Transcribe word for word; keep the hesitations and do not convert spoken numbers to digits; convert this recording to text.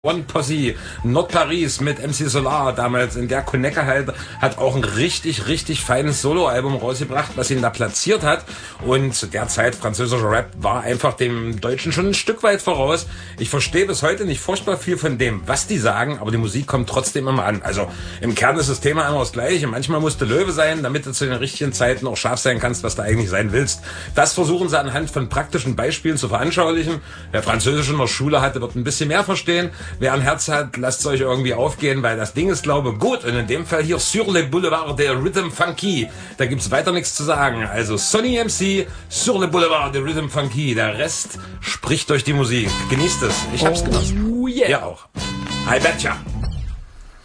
One Posse, Nord-Paris mit M C Solar, damals in der Konecke halt, hat auch ein richtig, richtig feines Soloalbum rausgebracht, was ihn da platziert hat. Und zu der Zeit, französischer Rap war einfach dem Deutschen schon ein Stück weit voraus. Ich verstehe bis heute nicht furchtbar viel von dem, was die sagen, aber die Musik kommt trotzdem immer an. Also im Kern ist das Thema immer das Gleiche. Manchmal musst du Löwe sein, damit du zu den richtigen Zeiten auch scharf sein kannst, was du eigentlich sein willst. Das versuchen sie anhand von praktischen Beispielen zu veranschaulichen. Wer Französisch in der Schule hatte, wird ein bisschen mehr verstehen. Wer ein Herz hat, lasst es euch irgendwie aufgehen, weil das Ding ist, glaube ich, gut. Und in dem Fall hier Sur le Boulevard der Rhythm Funky. Da gibt's weiter nichts zu sagen. Also Sonny M C, Sur le Boulevard der Rhythm Funky. Der Rest spricht durch die Musik. Genießt es. Ich hab's genossen. Oh yeah. Ihr auch. I betcha.